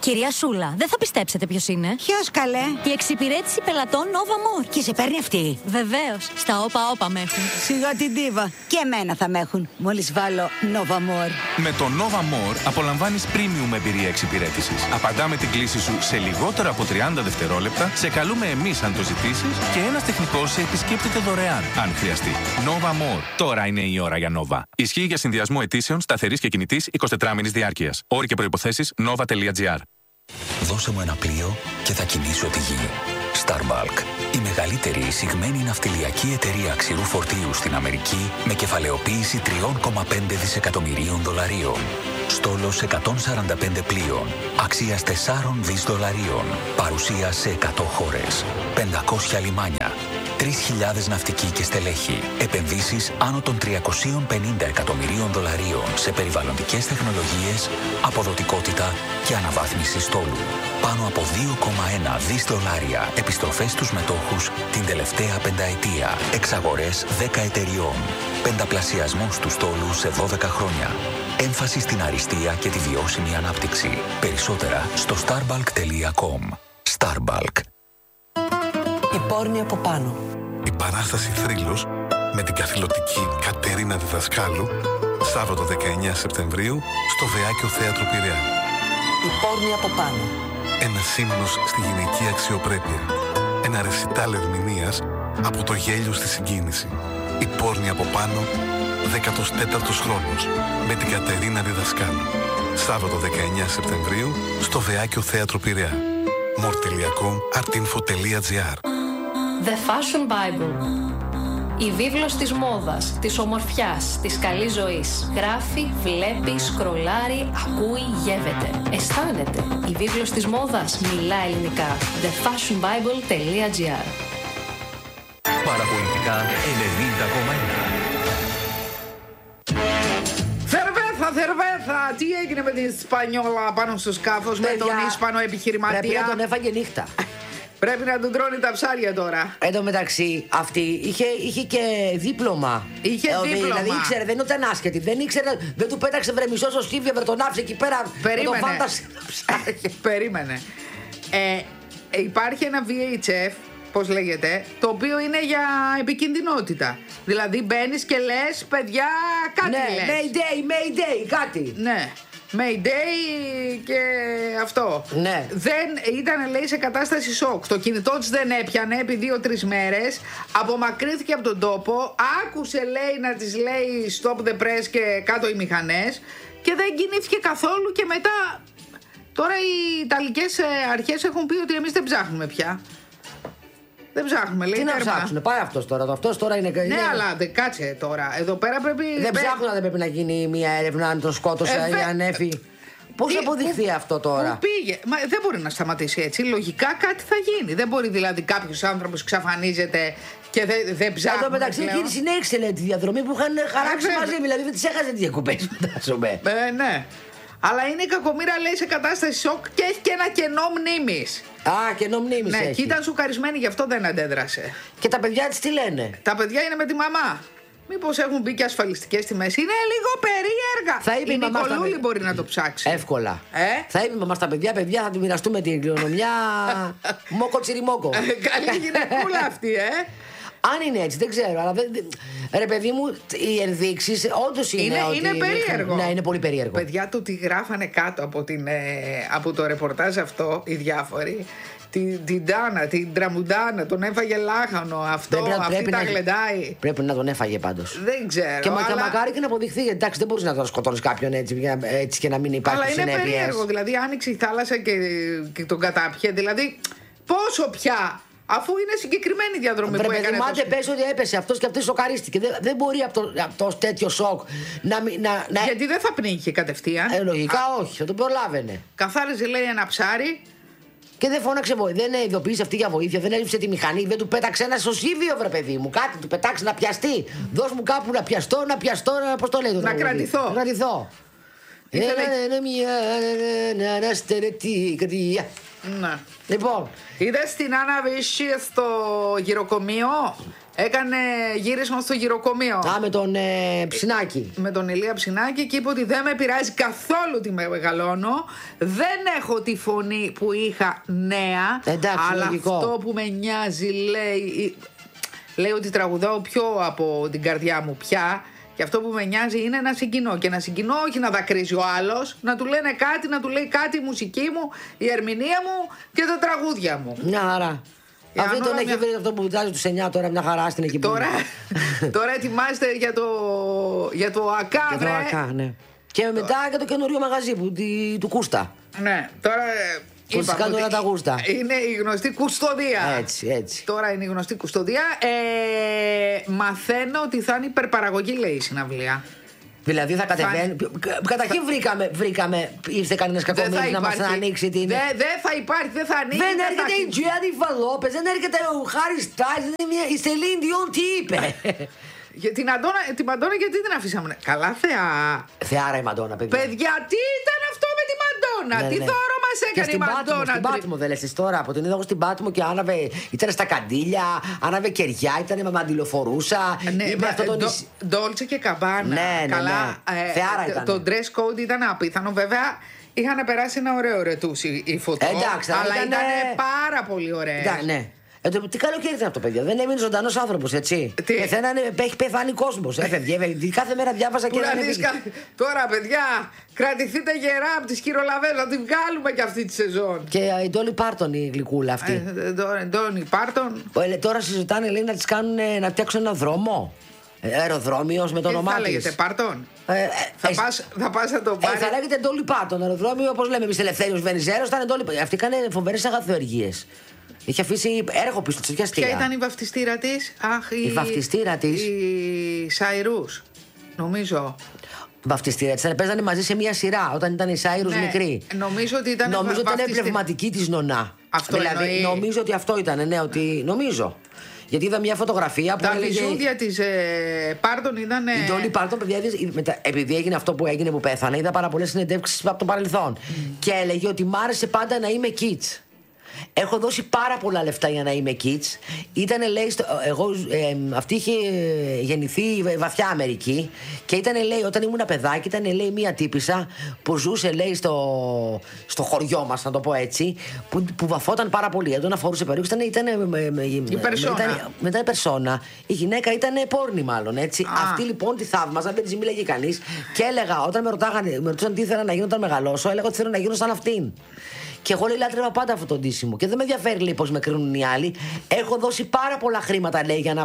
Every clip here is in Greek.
Κυρία Σούλα, δεν θα πιστέψετε ποιος είναι. Ποιος, καλέ? Η εξυπηρέτηση πελατών Nova More. Και σε παίρνει αυτή? Βεβαίως. Στα όπα με έχουν. Σιγά την ντίβα. Και εμένα θα με έχουν. Μόλις βάλω Nova More. Με το Nova More απολαμβάνεις premium εμπειρία εξυπηρέτησης. Απαντάμε την κλήση σου σε λιγότερο από 30 δευτερόλεπτα, σε καλούμε εμείς αν το ζητήσεις και ένας τεχνικός σε επισκέπτεται δωρεάν, αν χρειαστεί. Nova More. Τώρα είναι η ώρα για Nova. Ισχύει για συνδυασμό αιτήσεων σταθερής και κινητής 24 μήνης διάρκειας. Όροι και προϋποθέσεις nova.gr. Δώσε μου ένα πλοίο και θα κινήσω τη γη. Starbulk, η μεγαλύτερη εισηγμένη ναυτιλιακή εταιρεία ξηρού φορτίου στην Αμερική με κεφαλαιοποίηση $3,5 δισεκατομμυρίων. Στόλος 145 πλοίων, αξίας $4 δις. Παρουσία σε 100 χώρες, 500 λιμάνια, 3.000 ναυτικοί και στελέχη. Επενδύσεις άνω των $350 εκατομμυρίων σε περιβαλλοντικές τεχνολογίες, αποδοτικότητα και αναβάθμιση στόλου. Πάνω από $2,1 δις επιστροφές στους μετόχους την τελευταία πενταετία. Εξαγορές 10 εταιριών. Πενταπλασιασμός του στόλου σε 12 χρόνια. Έμφαση στην αριστεία και τη βιώσιμη ανάπτυξη. Περισσότερα στο starbulk.com. Starbulk. Η πόρνη από πάνω. Η παράσταση Θρύλος με την καθηλωτική Κατερίνα Διδασκάλου, Σάββατο 19 Σεπτεμβρίου στο Βεάκιο Θέατρο Πειραιά. Η πόρνη από πάνω. Ένα ύμνος στη γυναική αξιοπρέπεια. Ένα ρεσιτάλ ερμηνείας από το γέλιο στη συγκίνηση. Η πόρνη από πάνω, 14ος χρόνος, με την Κατερίνα Διδασκάλου. Σάββατο 19 Σεπτεμβρίου στο Βεάκιο Θέατρο Πειραιά. more.com.artinfo.gr. The Fashion Bible. Η βίβλος της μόδας, της ομορφιάς, της καλής ζωής. Γράφει, βλέπει, σκρολάρει, ακούει, γεύεται. Αισθάνεται. Η βίβλος της μόδας μιλά ελληνικά. thefashionbible.gr. Παραπολιτικά 90,1. Θερβέθα! Τι έγινε με την Ισπανιόλα πάνω στο σκάφος, με τον Ισπανό επιχειρηματία? Πρέπει να τον έφαγε νύχτα. Πρέπει να του τρώνε τα ψάρια τώρα. Εν τω μεταξύ, αυτή είχε και δίπλωμα. Είχε δίπλωμα. Δηλαδή ήξερε, δεν ήταν άσχετη. Δεν ήξερε, δεν του πέταξε βρεμισό στο στίβιο, βρε τον άφησε εκεί πέρα. Περίμενε. Το φάντασε. Περίμενε. Υπάρχει ένα VHF, πώς λέγεται, το οποίο είναι για επικινδυνότητα. Δηλαδή μπαίνεις και λες, παιδιά, κάτι λες. Mayday, κάτι. Ναι. Mayday και αυτό. Ναι. Δεν ήταν, λέει, σε κατάσταση σοκ. Το κινητό της δεν έπιανε επί 2-3 μέρες. Απομακρύνθηκε από τον τόπο. Άκουσε, λέει, να της λέει stop the press και κάτω οι μηχανές. Και δεν κινήθηκε καθόλου. Και μετά, τώρα οι Ιταλικές αρχές έχουν πει ότι εμείς δεν ψάχνουμε πια. Δεν ψάχνουμε, λέει. Τι να ψάξουνε, πάει αυτός τώρα. Αυτός τώρα είναι. Ναι, αλλά κάτσε τώρα. Εδώ πέρα πρέπει. Δεν ψάχνουν, δεν πρέπει να γίνει μια έρευνα αν τον σκότωσε ή αν έφυγε. Πώς θα αποδειχθεί αυτό τώρα? Πού πήγε? Μα δεν μπορεί να σταματήσει έτσι. Λογικά κάτι θα γίνει. Δεν μπορεί δηλαδή κάποιος άνθρωπος εξαφανίζεται και δεν ψάχνει. Εν τω μεταξύ εκείνη συνέχισε, λέει, τη διαδρομή που είχαν χαράξει μαζί. Δηλαδή δεν τις έχασε τις διακοπές, φαντάζομαι. Ναι. Αλλά είναι η κακομοίρα, λέει, σε κατάσταση σοκ και έχει και ένα κενό μνήμης. Α, κενό μνήμης. Ναι, έχει. και ήταν σουκαρισμένη, γι' αυτό δεν αντέδρασε. Και τα παιδιά της τι λένε? Τα παιδιά είναι με τη μαμά. Μήπως έχουν μπει και ασφαλιστικές στη μέση? Είναι λίγο περίεργα. Θα είπε η Νικολούλη μπορεί να το ψάξει. Εύκολα. Θα είπε η μαμά στα παιδιά, θα τη μοιραστούμε την κληρονομιά. Μόκο τσιριμόκο. Καλή γυναικούλα αυτή, Αν είναι έτσι, δεν ξέρω. Αλλά ρε παιδί μου, οι ενδείξεις όντως είναι. Είναι περίεργο. Ναι, είναι πολύ περίεργο. Παιδιά του τη γράφανε κάτω από το ρεπορτάζ αυτό οι διάφοροι. Την Τάνα, την Τραμουντάνα, τον έφαγε λάχανο αυτό, αυτή τα γλεντάει. Πρέπει να τον έφαγε πάντως. Δεν ξέρω. Και μακάρι και να αποδειχθεί, γιατί εντάξει, δεν μπορείς να τον σκοτώνεις κάποιον έτσι και να μην υπάρχει συνέπειες. Αλλά είναι περίεργο, δηλαδή άνοιξε η θάλασσα και τον κατάπιε, δηλαδή πόσο πια. Αφού είναι συγκεκριμένη η διαδρομή που έκανε. Μάτε πες ότι έπεσε αυτός και αυτή σοκαρίστηκε. Δεν μπορεί αυτό τέτοιο σοκ να. Γιατί δεν θα πνίγηκε κατευθείαν. Λογικά όχι, θα τον προλάβαινε. Καθάριζε, λέει, ένα ψάρι. Και δεν φώναξε βοήθεια, δεν ειδοποίησε αυτή για βοήθεια, δεν έλειψε τη μηχανή, δεν του πέταξε ένα σωσίβιο, βρε παιδί μου. Κάτι του πετάξει να πιαστεί. Δώσ' μου κάπου να πιαστώ, πώς το λέει το να κρατηθώ. Είναι μια αναστερετή καρδιά. Ναι. Λοιπόν. Είδες την Άννα Βύση στο γυροκομείο έκανε γύρισμα στο γυροκομείο. Α, με τον Ψινάκη. Με τον Ηλία Ψινάκη και είπε ότι δεν με πειράζει καθόλου τι μεγαλώνω. Δεν έχω τη φωνή που είχα νέα. Εντάξει, αλλά λογικό. αυτό που με νοιάζει, λέει ότι τραγουδάω πιο από την καρδιά μου πια. Και αυτό που με νοιάζει είναι να συγκινώ. Και να συγκινώ, όχι να δακρύζει ο άλλος, να του λένε κάτι, να του λέει κάτι η μουσική μου, η ερμηνεία μου και τα τραγούδια μου. Μια χαρά. Αυτό τον έχει βρει αυτό που βουτσάζει του 9 τώρα, μια χαρά στην εκεί. Τώρα ετοιμάζεται για το ΑΚΑ. Για το ΑΚΑ, ναι. Και μετά για το καινούριο μαγαζί του Κούστα. Ναι, τώρα. Είπαμε όλα τα γούστα. Είναι η γνωστή κουστοδία. Έτσι. Τώρα είναι η γνωστή κουστοδία. Μαθαίνω ότι θα είναι υπερπαραγωγή, λέει η συναυλία. Δηλαδή θα κατεβαίνει. Καταρχήν βρήκαμε, ήρθε κανένα κακομοίρης να μας ανοίξει την. Δεν θα υπάρχει, δεν θα ανοίξει. Δεν έρχεται η Τζένιφερ Λόπες, δεν έρχεται ο Χάρι Στάιλς, η Σελίν Διόν τι είπε. Την Μαντόνα γιατί την αφήσαμε. Καλά θεά. Θεάρα η Μαντόνα, παιδιά. Παιδιά, τι ήταν αυτό με τη Μαντόνα. Τι δώρο μας έκανε η Μαντόνα. Στην Πάτμο δεν λες τώρα, από την είδα εγώ στην Πάτμο και άναβε, ήταν στα καντήλια, άναβε κεριά, ήταν με μαντιλοφορούσα. Ναι, Ντόλτσε και Καμπάνα. Ναι, καλά. Θεάρα ήταν. Το dress code ήταν απίθανο, βέβαια. Είχαν περάσει ένα ωραίο ρετούσι η φωτό. Εντάξει, αλλά ήταν πάρα πολύ ωραία. Ναι. Τι καλοκαίρι ήταν αυτό, παιδιά. Δεν έμεινε ζωντανός άνθρωπος, έτσι. Έχει πεθάνει κόσμος. Έφευγε. Κάθε μέρα διάβαζα και τώρα, παιδιά, κρατηθείτε γερά από τις κυρολαβές, να τη βγάλουμε και αυτή τη σεζόν. Και η Ντόλι Πάρτον, η γλυκούλα αυτή. Ντόλι Πάρτον. Τώρα συζητάνε, λέει, να τις κάνουν να φτιάξουν ένα δρόμο. Αεροδρόμιος με το όνομά της. Θα λέγεται Πάρτον. Θα πας να το πάρεις. Θα λέγεται Ντόλι Πάρτον. Αεροδρόμιο, όπως λέμε εμείς Ελευθέριος Βενιζέλος, ήταν Ντόλι. Αυτή έκανε φοβερές αγαθοεργίες. Είχε αφήσει έργο πίσω της αστεία. Ποια ήταν η βαφτιστήρα της? Η βαφτιστήρα της. Η Σαϊρούς, νομίζω. Βαφτιστήρα της. Παίζανε μαζί σε μια σειρά όταν ήταν η Σάιρους μικρή. Νομίζω ότι ήταν πνευματική της νονά. Αυτό δηλαδή. Νομίζω ότι αυτό ήταν, ναι, ότι. Νομίζω. Γιατί είδα μια φωτογραφία που. Τα βυζούδια της Πάρτον ήταν. Η Ντόλι Πάρτον, παιδιά, επειδή έγινε αυτό που έγινε που πέθανε, είδα πάρα πολλές συνεντεύξεις από το παρελθόν. Και έλεγε ότι μ' άρεσε πάντα να είμαι kids. Έχω δώσει πάρα πολλά λεφτά για να είμαι kids. Ήτανε, λέει, αυτή είχε γεννηθεί βαθιά Αμερική. Και ήτανε, λέει, όταν ήμουν παιδάκι, ήτανε, λέει, μία τύπισσα που ζούσε, λέει, στο χωριό μας, να το πω έτσι, που βαφόταν πάρα πολύ. Όταν αφορούσε περίπου, μετά η περσόνα. Η γυναίκα ήταν πόρνη, μάλλον, έτσι. Αυτή λοιπόν τη θαύμαζα, δεν τη μίλαγε κανείς. Και έλεγα, όταν με ρωτούσαν τι ήθελα να γίνω όταν μεγαλώσω, έλεγα ότι θέλω να γίνω σαν αυτήν. Και εγώ, λέει, λάτρευα πάντα αυτό το ντύσιμο. Και δεν με ενδιαφέρει, λέει, πώς με κρίνουν οι άλλοι. Έχω δώσει πάρα πολλά χρήματα, λέει, για να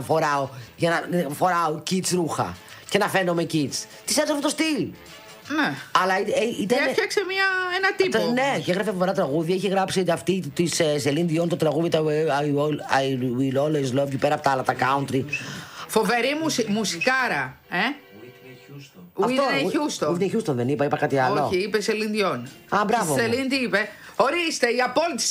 φοράω kids ρούχα και να φαίνομαι kids. Τη άρεσε αυτό το στυλ. Ναι. Αλλά και έφτιαξε ένα τύπο. Ναι, και έγραφε φοβερά τραγούδια. Έχει γράψει αυτή τη Celine Dion το τραγούδι I Will Always Love You, πέρα από τα άλλα, τα country. Φοβερή μουσικάρα, Whitney Houston. Whitney Houston δεν είπα κάτι άλλο. Όχι, είπε Celine Dion. Α, μπράβο. Celine τι είπε? Ορίστε, η απόλυτη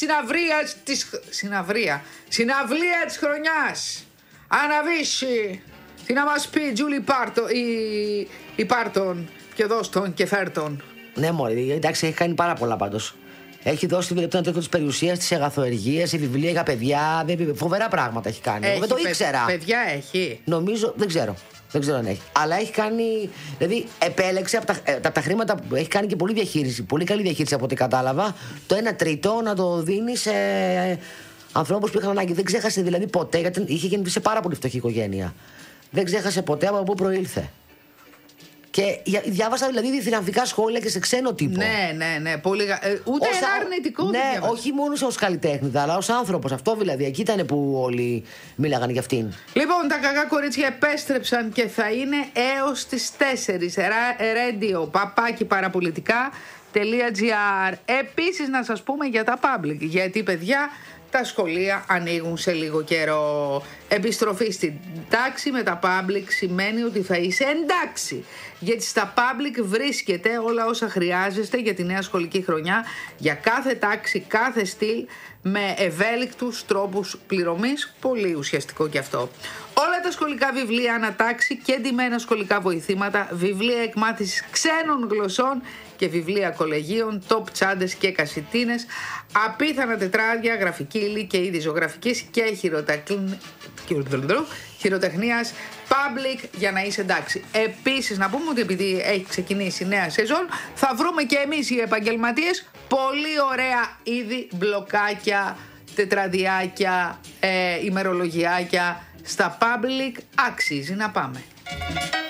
συναυλία της χρονιάς. Αναβήσει. Τι να μας πει Julie Πάρτον, η Πάρτον και δώστον και φέρτον. Ναι, μωρή, εντάξει, έχει κάνει πάρα πολλά πάντως. Έχει δώσει το τέτοιο της περιουσίας, της αγαθοεργίας, η βιβλία για παιδιά. Φοβερά πράγματα έχει κάνει. Δεν το ήξερα. Παιδιά έχει. Νομίζω, δεν ξέρω. Δεν ξέρω αν έχει. Αλλά έχει κάνει. Δηλαδή, επέλεξε από τα χρήματα που έχει κάνει και πολλή διαχείριση. Πολύ καλή διαχείριση από ό,τι κατάλαβα. Το 1/3 να το δίνει σε ανθρώπους που είχαν ανάγκη. Δεν ξέχασε δηλαδή ποτέ, γιατί είχε γεννηθεί σε πάρα πολύ φτωχή οικογένεια. Δεν ξέχασε ποτέ από πού προήλθε. Και διάβασα δηλαδή διθυναμβικά σχόλια και σε ξένο τύπο. Ναι. Πολύ, ούτε ένα αρνητικό δεν διάβασα. Όχι μόνο ως καλλιτέχνηδα, αλλά ως άνθρωπος. Αυτό δηλαδή. Εκεί ήταν που όλοι μίλαγαν για αυτήν. Λοιπόν, τα κακά κορίτσια επέστρεψαν και θα είναι έως τις 4. Radio, παπάκι παραπολιτικά.gr. Επίσης να σας πούμε για τα public. Γιατί, παιδιά, τα σχολεία ανοίγουν σε λίγο καιρό. Επιστροφή στην τάξη με τα public σημαίνει ότι θα είσαι εντάξει. Γιατί στα public βρίσκεται όλα όσα χρειάζεστε για τη νέα σχολική χρονιά, για κάθε τάξη, κάθε στυλ, με ευέλικτους τρόπους πληρωμής. Πολύ ουσιαστικό και αυτό. Όλα τα σχολικά βιβλία ανατάξει και εντυμένα σχολικά βοηθήματα, βιβλία εκμάθησης ξένων γλωσσών και βιβλία κολεγίων, top τσάντες και κασιτίνες, χειροτεχνίας Public για να είσαι εντάξει. Επίσης να πούμε ότι επειδή έχει ξεκινήσει η νέα σεζόν, θα βρούμε και εμείς οι επαγγελματίες πολύ ωραία είδη μπλοκάκια, τετραδιάκια, ημερολογιάκια στα Public. Αξίζει να πάμε.